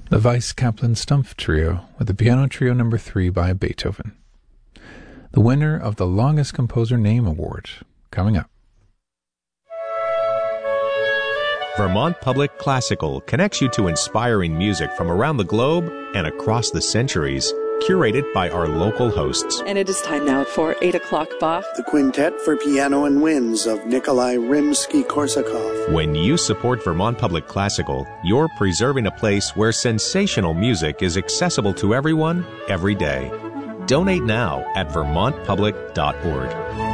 The Weiss Kaplan Stumpf Trio with the Piano Trio No. 3 by Beethoven. The winner of the Longest Composer Name Award, coming up. Vermont Public Classical connects you to inspiring music from around the globe and across the centuries, curated by our local hosts. And it is time now for 8 o'clock Bach. The Quintet for Piano and Winds of Nikolai Rimsky-Korsakov. When you support Vermont Public Classical, you're preserving a place where sensational music is accessible to everyone, every day. Donate now at vermontpublic.org.